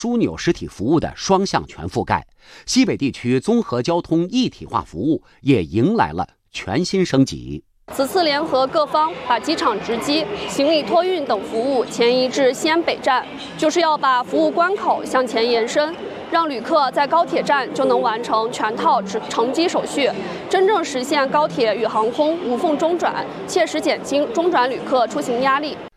枢纽实体服务的双向全覆盖，西北地区综合交通一体化服务也迎来了全新升级。 此次联合各方把机场直机、行李托运等服务迁移至西安北站，就是要把服务关口向前延伸，让旅客在高铁站就能完成全套乘机手续，真正实现高铁与航空无缝中转，切实减轻中转旅客出行压力。